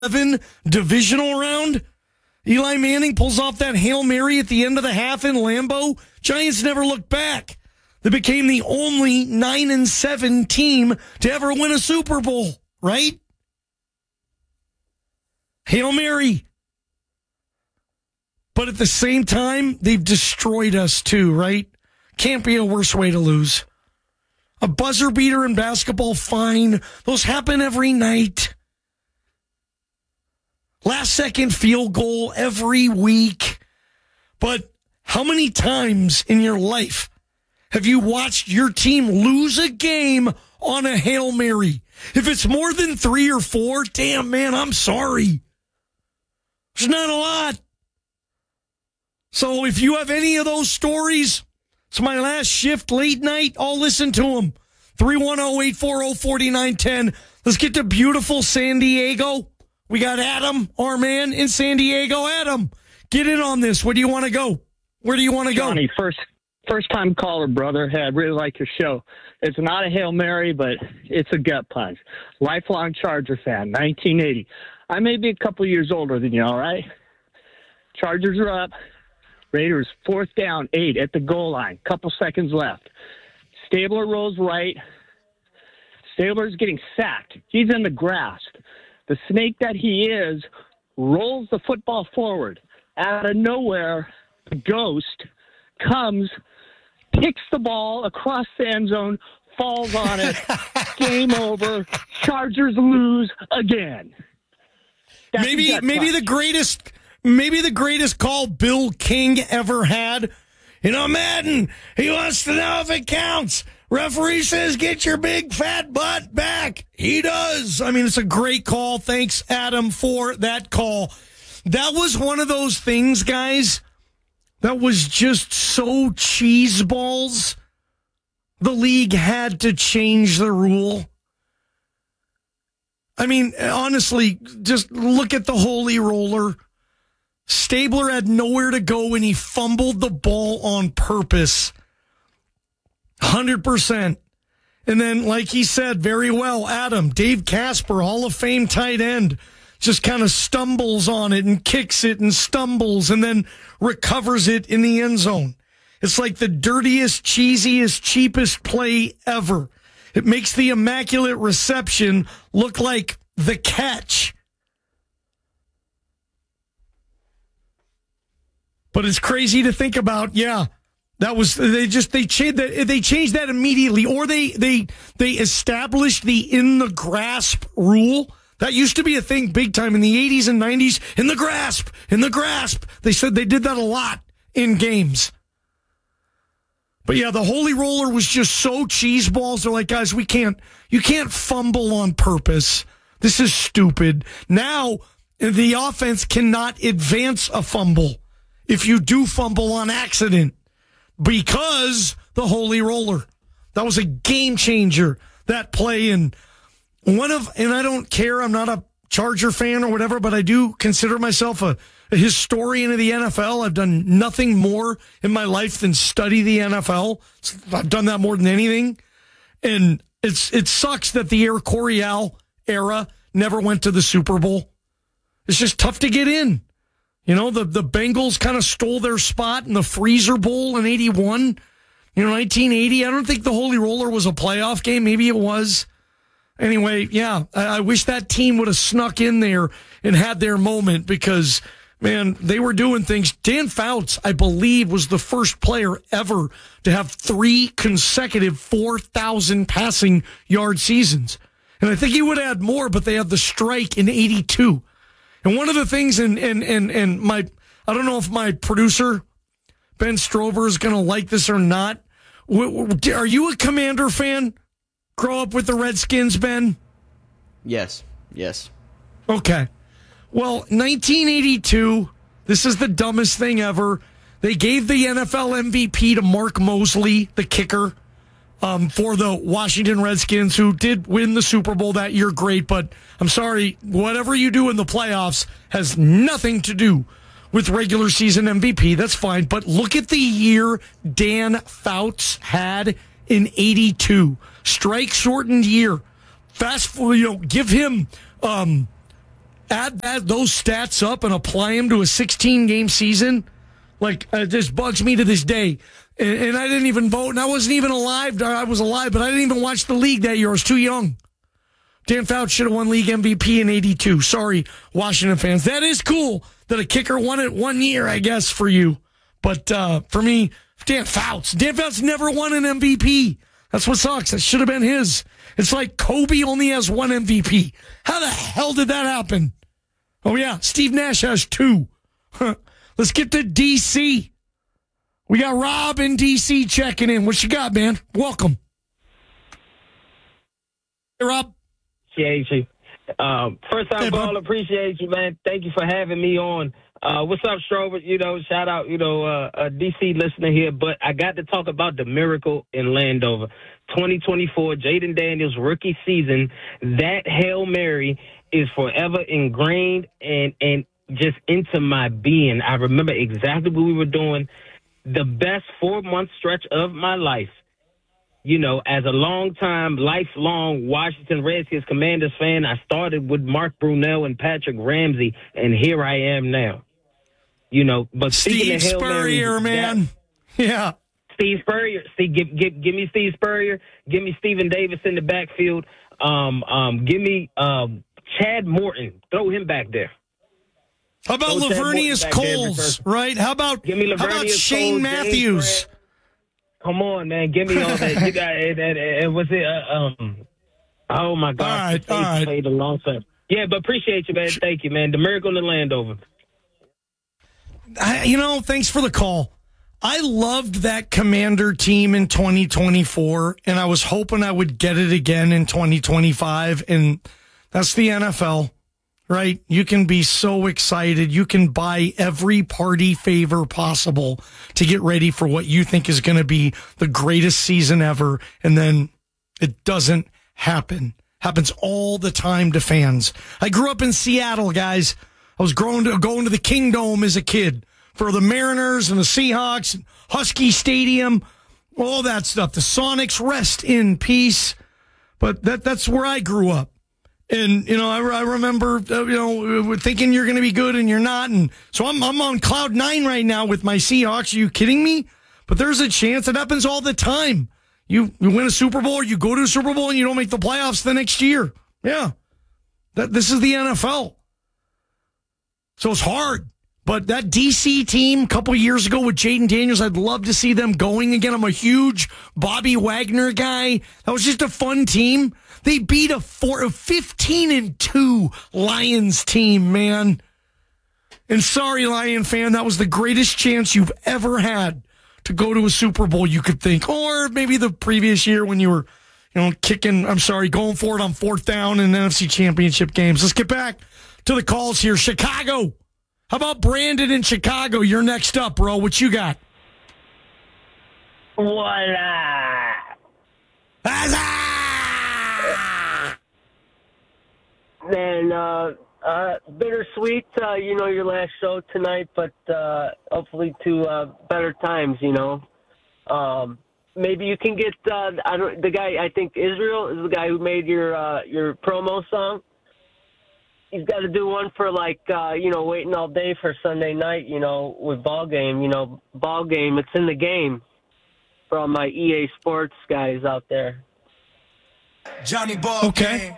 11 divisional round. Eli Manning pulls off that Hail Mary at the end of the half in Lambeau. Giants never looked back. They became the only 9-7 team to ever win a Super Bowl, right? Hail Mary. But at the same time, they've destroyed us too, right? Can't be a worse way to lose. A buzzer beater in basketball, fine. Those happen every night. Last second field goal every week. But how many times in your life have you watched your team lose a game on a Hail Mary? If it's more than 3 or 4, damn, man, I'm sorry. There's not a lot. So if you have any of those stories, it's my last shift late night. I'll listen to them. 310-840-4910. Let's get to beautiful San Diego. We got Adam, our man in San Diego. Adam, get in on this. Where do you want to go? Where do you want to go? Johnny, first time caller, brother. Hey, I really like your show. It's not a Hail Mary, but it's a gut punch. Lifelong Charger fan, 1980. I may be a couple years older than you, all right? Chargers are up. Raiders, 4th down, 8 at the goal line. Couple seconds left. Stabler rolls right. Stabler's getting sacked. He's in the grasp. The snake that he is rolls the football forward. Out of nowhere, the ghost comes, picks the ball across the end zone, falls on it. Game over. Chargers lose again. That's Maybe the greatest call Bill King ever had. You know, Madden, he wants to know if it counts. Referee says, get your big fat butt back. He does. I mean, it's a great call. Thanks, Adam, for that call. That was one of those things, guys, that was just so cheeseballs. The league had to change the rule. I mean, honestly, just look at the Holy Roller. Stabler had nowhere to go, and he fumbled the ball on purpose. 100%. And then, like he said very well, Adam, Dave Casper, Hall of Fame tight end, just kind of stumbles on it and kicks it and stumbles and then recovers it in the end zone. It's like the dirtiest, cheesiest, cheapest play ever. It makes the immaculate reception look like the catch. But it's crazy to think about. Yeah, that was they changed that immediately, or they established the in the grasp rule. That used to be a thing big time in the 80s and 90s. In the grasp. They said they did that a lot in games. But yeah, the Holy Roller was just so cheeseballs. They're like, guys, you can't fumble on purpose. This is stupid. Now the offense cannot advance a fumble if you do fumble on accident because the Holy Roller. That was a game changer, that play. And I don't care, I'm not a Charger fan or whatever, but I do consider myself a historian of the NFL. I've done nothing more in my life than study the NFL. I've done that more than anything. And it sucks that the Air Coryell era never went to the Super Bowl. It's just tough to get in. You know, the Bengals kind of stole their spot in the Freezer Bowl in 81. 1980. I don't think the Holy Roller was a playoff game. Maybe it was. Anyway, yeah, I wish that team would have snuck in there and had their moment because, man, they were doing things. Dan Fouts, I believe, was the first player ever to have 3 consecutive 4,000 passing yard seasons. And I think he would add more, but they had the strike in 82. And one of the things, and I don't know if my producer, Ben Strover, is going to like this or not. Are you a Commander fan? Grow up with the Redskins, Ben? Yes. Okay. Well, 1982, this is the dumbest thing ever. They gave the NFL MVP to Mark Mosley, the kicker, for the Washington Redskins, who did win the Super Bowl that year. Great, but I'm sorry, whatever you do in the playoffs has nothing to do with regular season MVP. That's fine, but look at the year Dan Fouts had in 82. Strike shortened year. Fast forward, give him add those stats up and apply them to a 16-game season, like, it just bugs me to this day. And I didn't even vote, and I wasn't even alive. I was alive, but I didn't even watch the league that year. I was too young. Dan Fouts should have won league MVP in 82. Sorry, Washington fans. That is cool that a kicker won it 1 year, I guess, for you. But for me, Dan Fouts never won an MVP. That's what sucks. That should have been his. It's like Kobe only has one MVP. How the hell did that happen? Oh, yeah, Steve Nash has 2. Let's get to D.C. We got Rob in D.C. checking in. What you got, man? Welcome. Hey, Rob. Appreciate you. First time call, appreciate you, man. Thank you for having me on. What's up, Strober? Shout out, a DC listener here, but I got to talk about the miracle in Landover. 2024, Jaden Daniels rookie season. That Hail Mary is forever ingrained and just into my being. I remember exactly what we were doing. The best 4-month stretch of my life. As a lifelong Washington Redskins Commanders fan, I started with Mark Brunell and Patrick Ramsey, and here I am now. But Steve Spurrier, man. Yeah. Steve Spurrier. Give me Steve Spurrier. Give me Stephen Davis in the backfield. Give me Chad Morton. Throw him back there. How about Lavernius Coles, right? How about Shane Coles, Matthews? Come on, man. Give me all that. You got was it? Oh, my God. All right. Played a long time. Yeah, but appreciate you, man. Thank you, man. The miracle in Landover. Thanks for the call. I loved that Commander team in 2024, and I was hoping I would get it again in 2025, and that's the NFL, right? You can be so excited. You can buy every party favor possible to get ready for what you think is going to be the greatest season ever, and then it doesn't happen. Happens all the time to fans. I grew up in Seattle, guys. I was going to the Kingdome as a kid for the Mariners and the Seahawks, and Husky Stadium, all that stuff. The Sonics, rest in peace. But that's where I grew up. And, I remember, thinking you're going to be good and you're not. And so I'm on cloud 9 right now with my Seahawks. Are you kidding me? But there's a chance. It happens all the time. You win a Super Bowl, you go to a Super Bowl, and you don't make the playoffs the next year. Yeah. This is the NFL. So it's hard. But that D.C. team a couple of years ago with Jaden Daniels, I'd love to see them going again. I'm a huge Bobby Wagner guy. That was just a fun team. They beat a 15-2 Lions team, man. And sorry, Lion fan, that was the greatest chance you've ever had to go to a Super Bowl, you could think. Or maybe the previous year when you were, going for it on 4th down in NFC Championship games. Let's get back to the calls here. Chicago. How about Brandon in Chicago? You're next up, bro. What you got? Voila. Man, bittersweet, your last show tonight, but hopefully to better times, Maybe you can get the guy, I think Israel is the guy who made your promo song. He's got to do one for waiting all day for Sunday night, with ball game, ball game. It's in the game for all my EA Sports guys out there. Johnny Ball. Okay.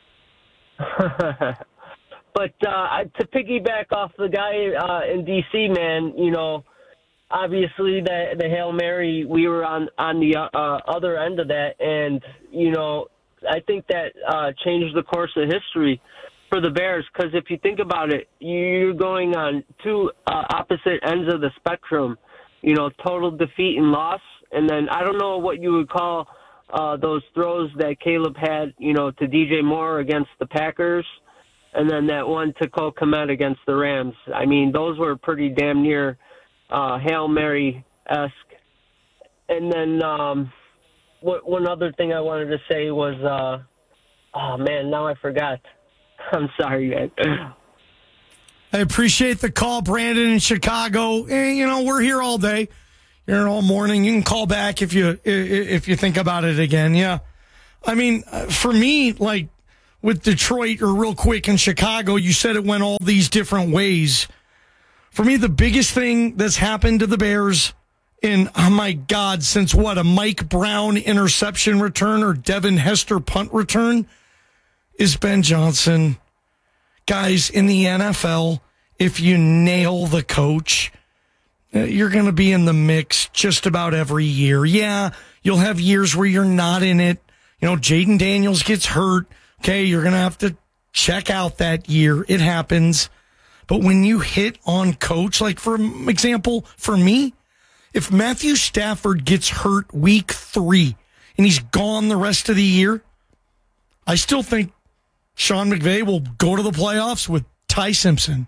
But to piggyback off the guy in D.C., man, obviously the Hail Mary, we were on the other end of that, and I think that changed the course of history for the Bears, because if you think about it, you're going on two opposite ends of the spectrum, total defeat and loss, and then I don't know what you would call those throws that Caleb had, to DJ Moore against the Packers, and then that one to Cole Kmet against the Rams. I mean, those were pretty damn near Hail Mary-esque. And then one other thing I wanted to say was, oh, man, now I forgot. I'm sorry, man. I appreciate the call, Brandon in Chicago. We're here all day. You're here all morning. You can call back if you think about it again. Yeah. I mean, for me, with Detroit, or real quick in Chicago, you said it went all these different ways. For me, the biggest thing that's happened to the Bears in, oh my God, since what, a Mike Brown interception return or Devin Hester punt return, is Ben Johnson. Guys, in the NFL, if you nail the coach, you're going to be in the mix just about every year. Yeah, you'll have years where you're not in it. You know, Jaden Daniels gets hurt. Okay, you're going to have to check out that year. It happens. But when you hit on coach, like for example, for me, if Matthew Stafford gets hurt week 3 and he's gone the rest of the year, I still think Sean McVay will go to the playoffs with Ty Simpson.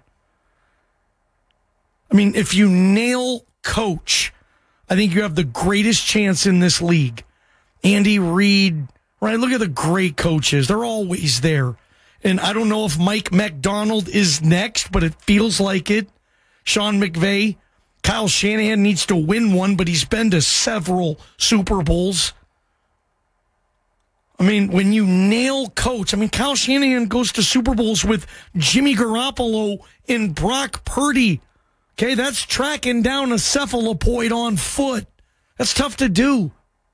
I mean, if you nail coach, I think you have the greatest chance in this league. Andy Reid, right? Look at the great coaches. They're always there. And I don't know if Mike McDonald is next, but it feels like it. Sean McVay, Kyle Shanahan needs to win one, but he's been to several Super Bowls. I mean, when you nail coach, I mean, Kyle Shanahan goes to Super Bowls with Jimmy Garoppolo and Brock Purdy. Okay, that's tracking down a cephalopoid on foot. That's tough to do.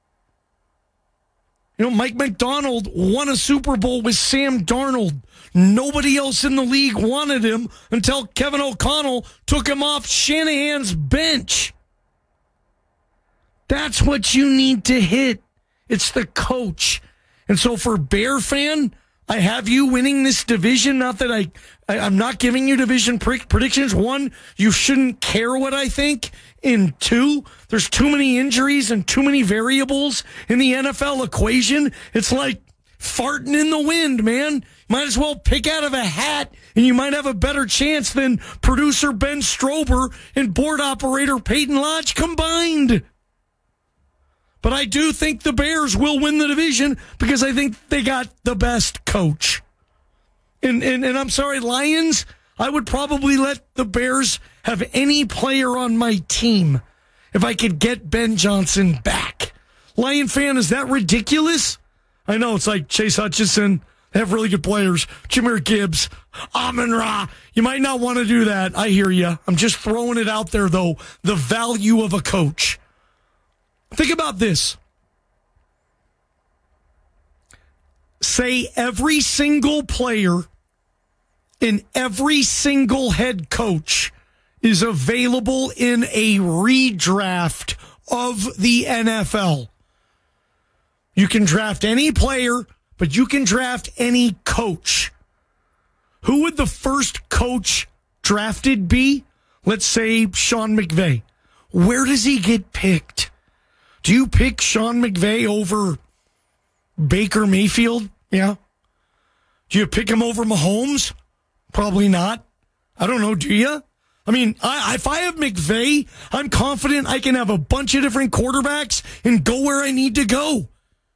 You know, Mike McDonald won a Super Bowl with Sam Darnold. Nobody else in the league wanted him until Kevin O'Connell took him off Shanahan's bench. That's what you need to hit. It's the coach. And so for Bear fan, I have you winning this division. Not that I'm not giving you division predictions. 1, you shouldn't care what I think. And 2, there's too many injuries and too many variables in the NFL equation. It's like farting in the wind, man. Might as well pick out of a hat, and you might have a better chance than producer Ben Strober and board operator Peyton Lodge combined. But I do think the Bears will win the division because I think they got the best coach. And I'm sorry, Lions, I would probably let the Bears have any player on my team if I could get Ben Johnson back. Lion fan, is that ridiculous? I know, it's like Chase Hutchinson. They have really good players. Jahmyr Gibbs, Amon-Ra. You might not want to do that. I hear you. I'm just throwing it out there, though. The value of a coach. Think about this. Say every single player and every single head coach is available in a redraft of the NFL. You can draft any player, but you can draft any coach. Who would the first coach drafted be? Let's say Sean McVay. Where does he get picked? Do you pick Sean McVay over Baker Mayfield? Yeah. Do you pick him over Mahomes? Probably not. I don't know, do you? I mean, if I have McVay, I'm confident I can have a bunch of different quarterbacks and go where I need to go.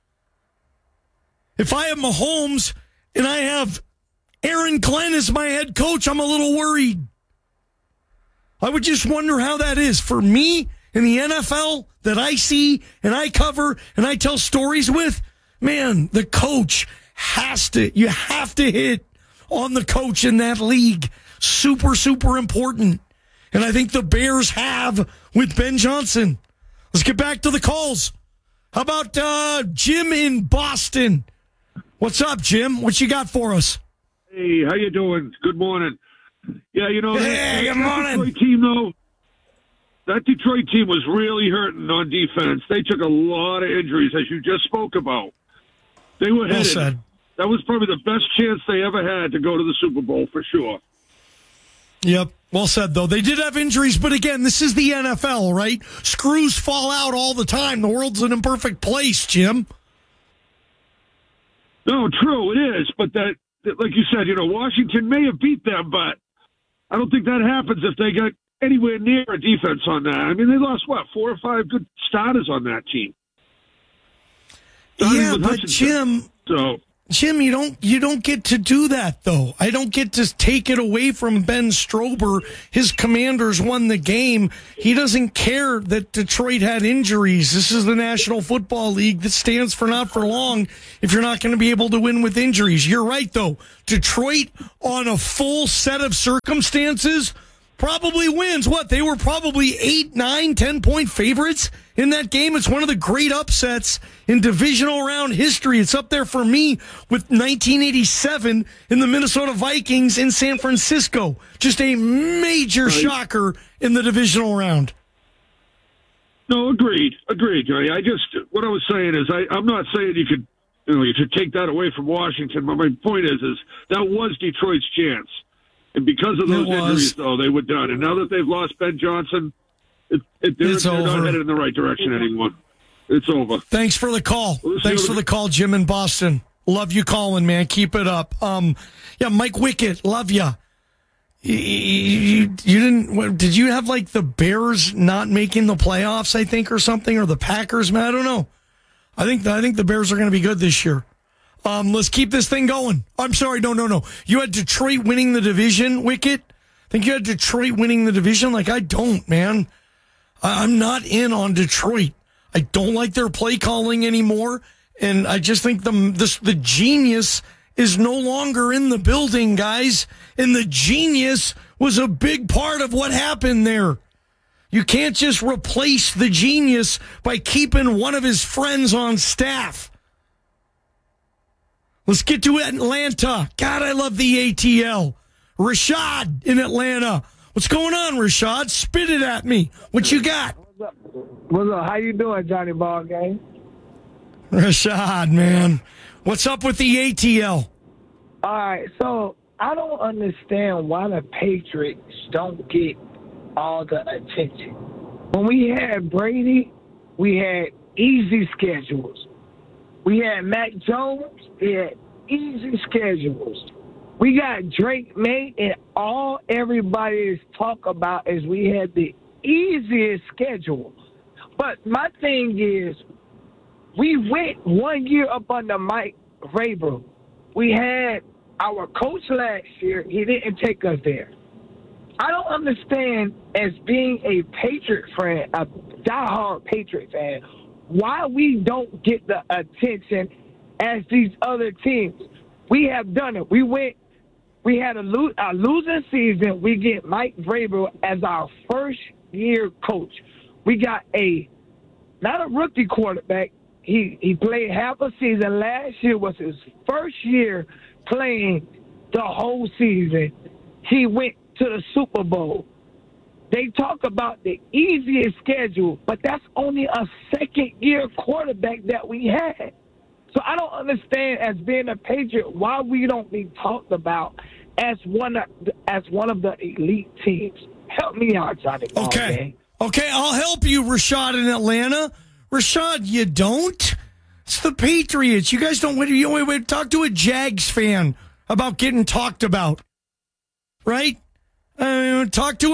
If I have Mahomes and I have Aaron Glenn as my head coach, I'm a little worried. I would just wonder how that is. For me, in the NFL that I see and I cover and I tell stories with, man, the coach you have to hit on the coach in that league. Super, super important. And I think the Bears have with Ben Johnson. Let's get back to the calls. How about Jim in Boston? What's up, Jim? What you got for us? Hey, how you doing? Good morning. Yeah, you know, hey, good morning. Detroit team, though, that Detroit team was really hurting on defense. They took a lot of injuries, as you just spoke about. They were headed. Well said. That was probably the best chance they ever had to go to the Super Bowl, for sure. Yep. Well said, though. They did have injuries, but again, this is the NFL, right? Screws fall out all the time. The world's an imperfect place, Jim. No, true, it is. But that, like you said, you know, Washington may have beat them, but I don't think that happens if they got anywhere near a defense on that. I mean, they lost, 4 or 5 good starters on that team. Yeah, but Jim, so Jim, you don't get to do that, though. I don't get to take it away from Ben Strober. His Commanders won the game. He doesn't care that Detroit had injuries. This is the National Football League that stands for not for long if you're not going to be able to win with injuries. You're right, though. Detroit, on a full set of circumstances, probably wins. What? They were probably 8, 9, 10-point favorites in that game. It's one of the great upsets in divisional round history. It's up there for me with 1987 in the Minnesota Vikings in San Francisco. Just a major shocker in the divisional round. No, agreed, Johnny. What I was saying is, I'm not saying you should take that away from Washington, but my point is that was Detroit's chance. And because of those injuries, though, they were done. And now that they've lost Ben Johnson, they're not headed in the right direction anymore. It's over. Thanks for the call. Thanks for the call, Jim in Boston. Love you calling, man. Keep it up. Mike Wickett, love ya. You didn't? Did you have like the Bears not making the playoffs? I think, or something, or the Packers? Man, I don't know. I think the Bears are going to be good this year. Let's keep this thing going. I'm sorry, no. You had Detroit winning the division, Wickett? I think you had Detroit winning the division? Like, I don't, man. I'm not in on Detroit. I don't like their play calling anymore, and I just think the genius is no longer in the building, guys, and the genius was a big part of what happened there. You can't just replace the genius by keeping one of his friends on staff. Let's get to Atlanta. God, I love the ATL. Rashad in Atlanta. What's going on, Rashad? Spit it at me. What you got? What's up? How you doing, Johnny Ball Gang? Rashad, man. What's up with the ATL? All right, so I don't understand why the Patriots don't get all the attention. When we had Brady, we had easy schedules. We had Mac Jones, we had easy schedules. We got Drake May, and all everybody is talk about is we had the easiest schedule. But my thing is, we went 1 year up under Mike Vrabel. We had our coach last year. He didn't take us there. I don't understand, as being a Patriot fan, a diehard Patriot fan, why we don't get the attention as these other teams. We have done it. We had a losing season. We get Mike Vrabel as our first-year coach. We got not a rookie quarterback. He played half a season. Last year was his first year playing the whole season. He went to the Super Bowl. They talk about the easiest schedule, but that's only a second-year quarterback that we had. So I don't understand, as being a Patriot, why we don't be talked about as one of the elite teams. Help me out, Johnny. Okay, I'll help you, Rashad in Atlanta. Rashad, you don't? It's the Patriots. You guys don't wait. Talk to a Jags fan about getting talked about, right? Talk to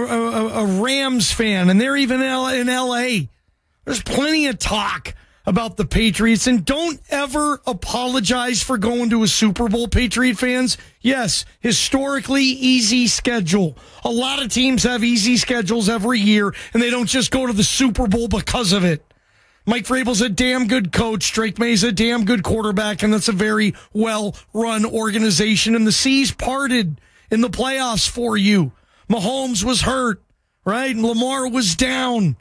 a Rams fan, and they're even in L.A. There's plenty of talk about the Patriots, and don't ever apologize for going to a Super Bowl, Patriot fans. Yes, historically easy schedule. A lot of teams have easy schedules every year, and they don't just go to the Super Bowl because of it. Mike Vrabel's a damn good coach. Drake May's a damn good quarterback, and that's a very well-run organization, and the seas parted in the playoffs for you. Mahomes was hurt, right? And Lamar was down.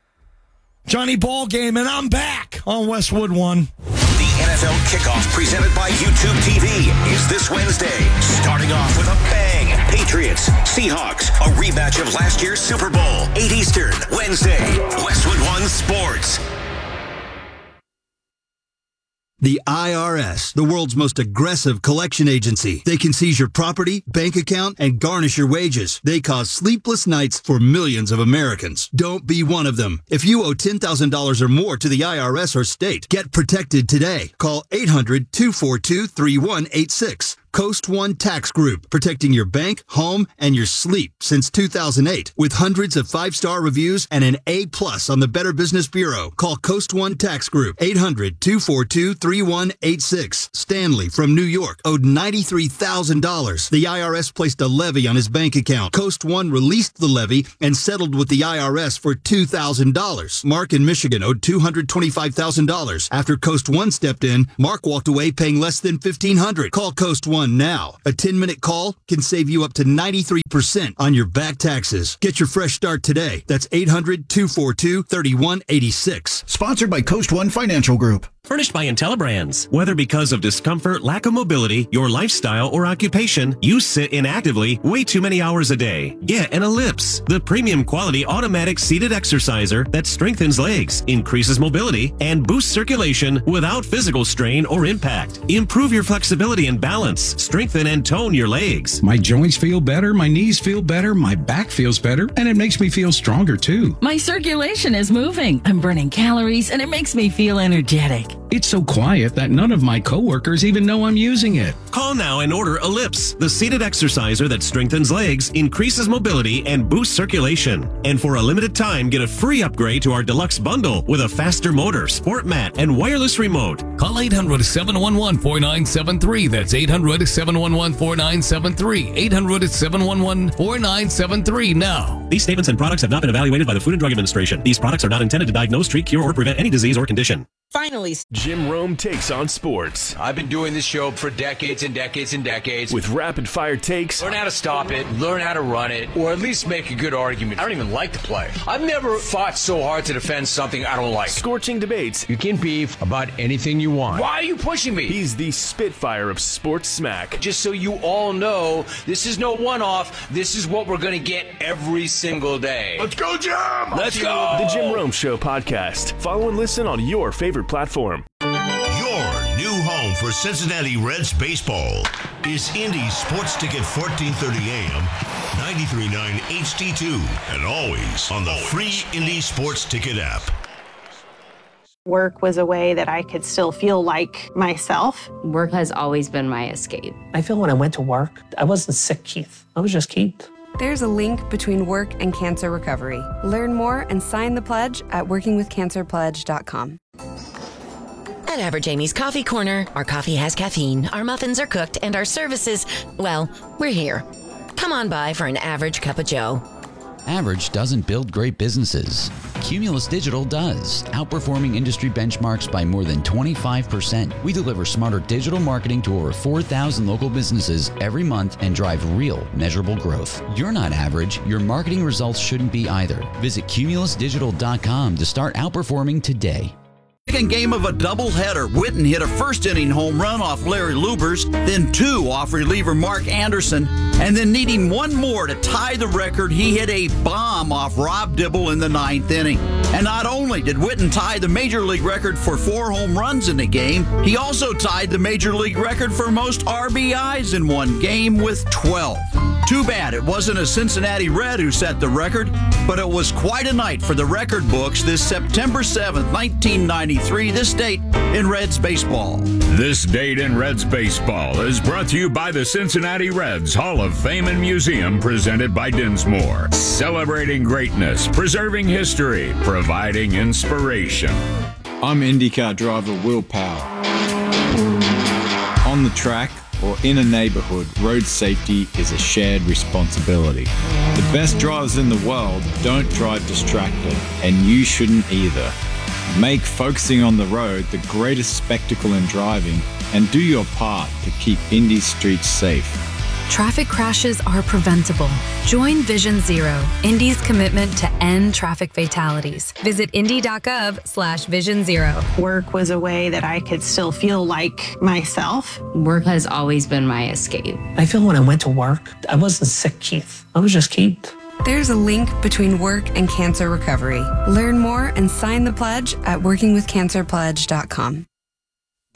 Johnny Ball Game, and I'm back on Westwood One. The NFL Kickoff, presented by YouTube TV, is this Wednesday. Starting off with a bang. Patriots, Seahawks, a rematch of last year's Super Bowl. 8 Eastern, Wednesday. Westwood One Sports. The IRS, the world's most aggressive collection agency. They can seize your property, bank account, and garnish your wages. They cause sleepless nights for millions of Americans. Don't be one of them. If you owe $10,000 or more to the IRS or state, get protected today. Call 800-242-3186. Coast One Tax Group, protecting your bank, home, and your sleep since 2008. With hundreds of 5-star reviews and an A+ on the Better Business Bureau. Call Coast One Tax Group, 800-242-3186. Stanley from New York owed $93,000. The IRS placed a levy on his bank account. Coast One released the levy and settled with the IRS for $2,000. Mark in Michigan owed $225,000. After Coast One stepped in, Mark walked away paying less than $1,500. Call Coast One now. A 10-minute call can save you up to 93% on your back taxes. Get your fresh start today. That's 800-242-3186. Sponsored by Coast One Financial Group. Furnished by IntelliBrands. Whether because of discomfort, lack of mobility, your lifestyle, or occupation, you sit inactively way too many hours a day. Get an Ellipse, the premium quality automatic seated exerciser that strengthens legs, increases mobility, and boosts circulation without physical strain or impact. Improve your flexibility and balance. Strengthen and tone your legs. My joints feel better, my knees feel better, my back feels better, and it makes me feel stronger too. My circulation is moving. I'm burning calories, and it makes me feel energetic. It's so quiet that none of my coworkers even know I'm using it. Call now and order Ellipse, the seated exerciser that strengthens legs, increases mobility, and boosts circulation. And for a limited time, get a free upgrade to our deluxe bundle with a faster motor, sport mat, and wireless remote. Call 800-711-4973. That's 800-711-4973. 800-711-4973 now. These statements and products have not been evaluated by the Food and Drug Administration. These products are not intended to diagnose, treat, cure, or prevent any disease or condition. Finally, Jim Rome takes on sports. I've been doing this show for decades and decades and decades. With rapid-fire takes. Learn how to stop it, learn how to run it, or at least make a good argument. I don't even like to play. I've never fought so hard to defend something I don't like. Scorching debates. You can beef about anything you want. Why are you pushing me? He's the Spitfire of sports smack. Just so you all know, this is no one-off. This is what we're going to get every single day. Let's go, Jim! Let's go! The Jim Rome Show podcast. Follow and listen on your favorite platform. Your new home for Cincinnati Reds baseball is Indy Sports Ticket 1430 AM, 93.9 HD2, and always on the free Indy Sports Ticket app. Work was a way that I could still feel like myself. Work has always been my escape. I feel when I went to work, I wasn't sick Keith. I was just Keith. There's a link between work and cancer recovery. Learn more and sign the pledge at workingwithcancerpledge.com. At Average Amy's Coffee Corner, our coffee has caffeine, our muffins are cooked, and our services, well, we're here. Come on by for an average cup of joe. Average doesn't build great businesses. Cumulus Digital does, outperforming industry benchmarks by more than 25%. We deliver smarter digital marketing to over 4,000 local businesses every month and drive real, measurable growth. You're not average. Your marketing results shouldn't be either. Visit cumulusdigital.com to start outperforming today. Second game of a doubleheader, Witten hit a first-inning home run off Larry Lubers, then two off reliever Mark Anderson, and then needing one more to tie the record, he hit a bomb off Rob Dibble in the ninth inning. And not only did Witten tie the Major League record for 4 home runs in a game, he also tied the Major League record for most RBIs in one game with 12. Too bad it wasn't a Cincinnati Red who set the record, but it was quite a night for the record books this September 7th, 1993, this date in Reds baseball. This date in Reds baseball is brought to you by the Cincinnati Reds Hall of Fame and Museum, presented by Dinsmore. Celebrating greatness, preserving history, providing inspiration. I'm IndyCar driver Will Power. On the track or in a neighborhood, road safety is a shared responsibility. The best drivers in the world don't drive distracted, and you shouldn't either. Make focusing on the road the greatest spectacle in driving, and do your part to keep Indy streets safe. Traffic crashes are preventable. Join Vision Zero, Indy's commitment to end traffic fatalities. Visit indy.gov/Vision Zero. Work was a way that I could still feel like myself. Work has always been my escape. I feel when I went to work, I wasn't sick Keith. I was just Keith. There's a link between work and cancer recovery. Learn more and sign the pledge at workingwithcancerpledge.com.